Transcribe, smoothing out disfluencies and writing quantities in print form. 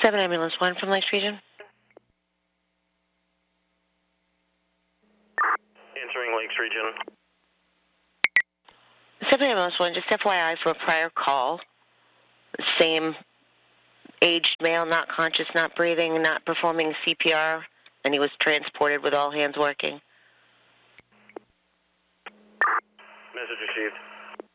7 Ambulance 1 from Lakes Region. Answering Lakes Region. 7 Ambulance 1, just FYI for a prior call. Same aged male, not conscious, not breathing, not performing CPR, and he was transported with all hands working. Message received.